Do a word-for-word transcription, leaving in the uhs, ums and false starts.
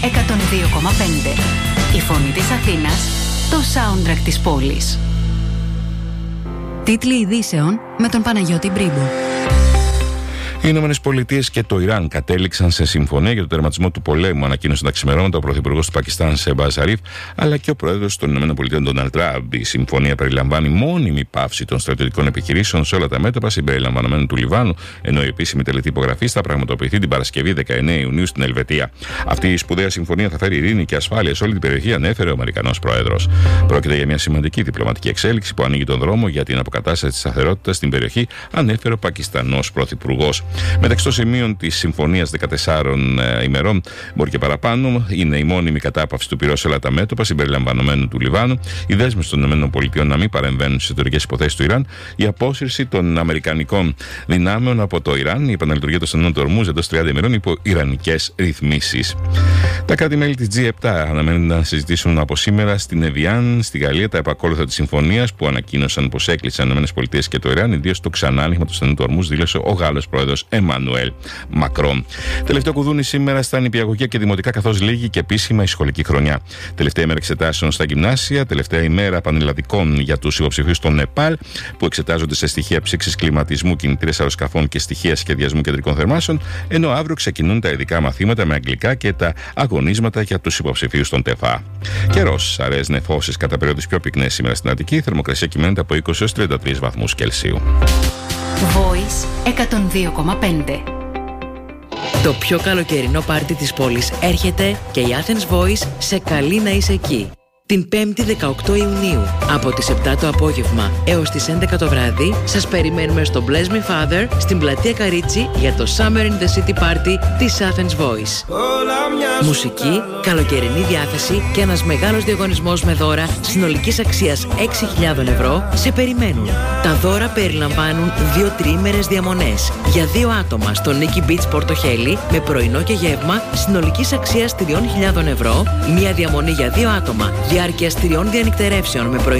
εκατόν δύο κόμμα πέντε. Η φωνή της Αθήνας, το soundtrack της πόλης. Τίτλοι ειδήσεων με τον Παναγιώτη Μπρίμπο. Οι Ηνωμένες Πολιτείες και το Ιράν κατέληξαν σε συμφωνία για το τερματισμό του πολέμου, ανακοίνωσαν τα ξημερώματα ο Πρωθυπουργός του Πακιστάν Σεμπάζ Σαρίφ, αλλά και ο Πρόεδρος των Ηνωμένων Πολιτείων Ντόναλντ Τραμπ. Η συμφωνία περιλαμβάνει μόνιμη πάυση των στρατιωτικών επιχειρήσεων σε όλα τα μέτωπα συμπεριλαμβανομένου του Λιβάνου, ενώ η επίσημη τελετή υπογραφή θα πραγματοποιηθεί την Παρασκευή δεκαεννέα Ιουνίου στην Ελβετία. Αυτή η σπουδαία συμφωνία θα φέρει ειρήνη και ασφάλεια σε όλη την περιοχή, ανέφερε ο Αμερικανός Πρόεδρος. Πρόκειται για μια σημαντική διπλωματική εξέλιξη που ανοίγει τον δρόμο για την αποκατάσταση της σταθερότητας στην περιοχή, ανέφερε ο Πακιστανός Πρωθυπουργός. Μεταξύ των σημείων της συμφωνίας δεκατεσσάρων ε, ημερών, μπορεί και παραπάνω, είναι η μόνιμη κατάπαυση του πυρός σε όλα τα μέτωπα συμπεριλαμβανομένου του Λιβάνου, η δέσμευση των ΗΠΑ να μην παρεμβαίνουν στις εσωτερικές υποθέσεις του Ιράν, η απόσυρση των αμερικανικών δυνάμεων από το Ιράν, η επαναλειτουργία των στενών του Ορμούζ εντός τριάντα ημερών υπό ιρανικές ρυθμίσεις. Τα κράτη-μέλη της τζι επτά αναμένουν να συζητήσουν από σήμερα στην Εβιάν, στη Γαλλία, τα επακόλουθα της συμφωνίας που ανακοίνωσαν πως έκλεισαν οι ΗΠΑ και το Ιράν, ιδίως το ξανάνοιγμα του στενού του Ορμούζ, δήλωσε ο Γάλλος πρόεδρος Εμμανουέλ Μακρόν. Τελευταίο κουδούνι σήμερα στα νηπιαγωγεία και δημοτικά, καθώς λήγει και επίσημα η σχολική χρονιά. Τελευταία ημέρα εξετάσεων στα γυμνάσια, τελευταία ημέρα πανελλαδικών για τους υποψηφίους στο Νεπάλ, που εξετάζονται σε στοιχεία ψήξης κλιματισμού κινητήρες αεροσκαφών και στοιχεία σχεδιασμού κεντρικών θερμάσεων, ενώ αύριο ξεκινούν τα ειδικά μαθήματα με αγγλικά και τα αγωνίσματα για τους υποψηφίους στον ΤΕΦΑ. Καιρός, αραιές νεφώσεις κατά περίοδους πιο πυκνές σήμερα στην Αττική, η θερμοκρασία κυμαίνεται από είκοσι έως τριάντα τρεις βαθμούς Κελσίου. Voice εκατόν δύο κόμμα πέντε. Το πιο καλοκαιρινό πάρτι της πόλης έρχεται και η Athens Voice σε καλεί να είσαι εκεί. Την πέμπτη δεκαοκτώ Ιουνίου, από τις επτά το απόγευμα έως τις έντεκα το βράδυ, σας περιμένουμε στο Bless Me Father στην πλατεία Καρίτσι για το Summer in the City Party της Athens Voice. Μουσική, καλοκαιρινή διάθεση και ένας μεγάλος διαγωνισμός με δώρα συνολικής αξίας έξι χιλιάδες ευρώ σε περιμένουν. Τα δώρα περιλαμβάνουν δύο τριήμερες διαμονές για δύο άτομα στο Nikki Beach Πορτοχέλη με πρωινό και γεύμα συνολικής αξίας τριών χιλιάδων ευρώ, μία διαμονή για δύο άτομα διάρκειας τριών διανυκτερεύσεων με πρωινό